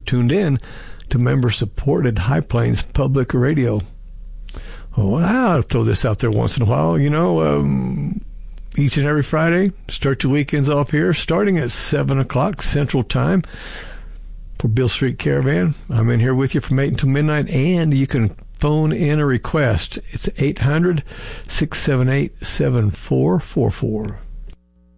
tuned in to member-supported High Plains Public Radio. Oh, I'll throw this out there once in a while. Each and every Friday, start your weekends off here, starting at 7 o'clock Central Time for Beale Street Caravan. I'm in here with you from 8 until midnight, and you can phone in a request. It's 800-678-7444.